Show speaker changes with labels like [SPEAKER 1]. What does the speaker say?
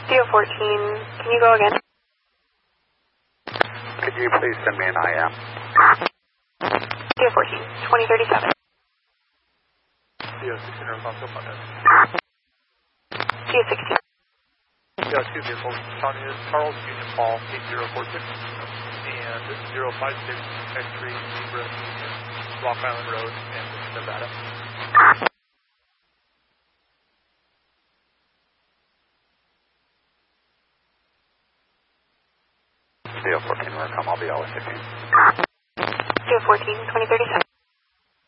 [SPEAKER 1] CO14, can you go again?
[SPEAKER 2] Could you please send me an IM?
[SPEAKER 1] CO14, 2037.
[SPEAKER 3] CO16 response, go front end.
[SPEAKER 1] CO16.
[SPEAKER 3] Yeah, two vehicles, Charles Union Paul 8046 and 056 X3 Libra Union, Rock Island Road, and Nevada.
[SPEAKER 2] CO14, we're come, I'll be all 15.
[SPEAKER 1] CO14, 2037.